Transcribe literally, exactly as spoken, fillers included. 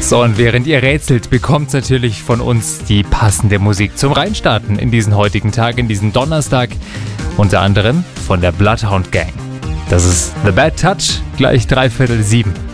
So, und während ihr rätselt, bekommt natürlich von uns die passende Musik zum Reinstarten in diesen heutigen Tag, in diesen Donnerstag. Unter anderem von der Bloodhound Gang. Das ist The Bad Touch, gleich dreiviertel sieben.